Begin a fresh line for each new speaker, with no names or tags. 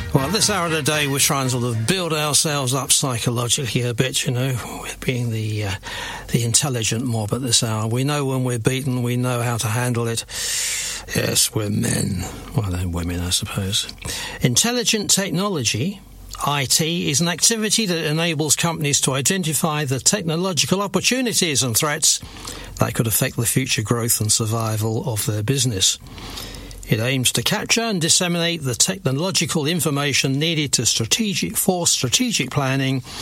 Well, this hour of the day, we're trying to sort of build ourselves up psychologically a bit, you know, being the intelligent mob at this hour. We know when we're beaten, we know how to handle it. Yes, we're men. Well, they're women, I suppose. Intelligent technology, IT, is an activity that enables companies to identify the technological opportunities and threats that could affect the future growth and survival of their business. It aims to capture and disseminate the technological information needed for strategic planning